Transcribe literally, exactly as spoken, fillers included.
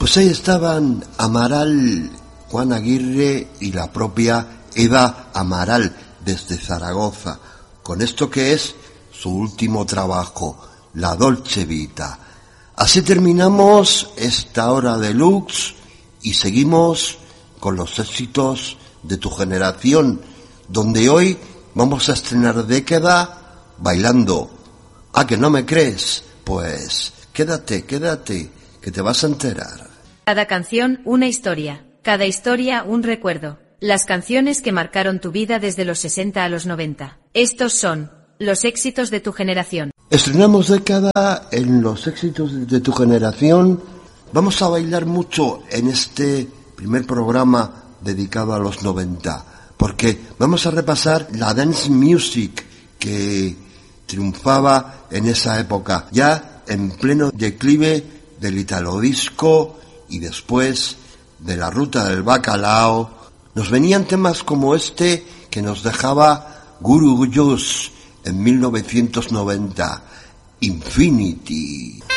Pues ahí estaban Amaral, Juan Aguirre y la propia Eva Amaral desde Zaragoza, con esto que es su último trabajo, La Dolce Vita. Así terminamos esta hora deluxe y seguimos con los éxitos de tu generación, donde hoy vamos a estrenar década bailando. ¿Ah, que no me crees? Pues quédate, quédate, que te vas a enterar. Cada canción, una historia. Cada historia, un recuerdo. Las canciones que marcaron tu vida desde los sesenta a los noventa. Estos son los éxitos de tu generación. Estrenamos década en los éxitos de tu generación. Vamos a bailar mucho en este primer programa dedicado a los noventa, porque vamos a repasar la dance music que triunfaba en esa época, ya en pleno declive del italo disco y después de la ruta del bacalao. Nos venían temas como este que nos dejaba Guru Josh en mil novecientos noventa, Infinity.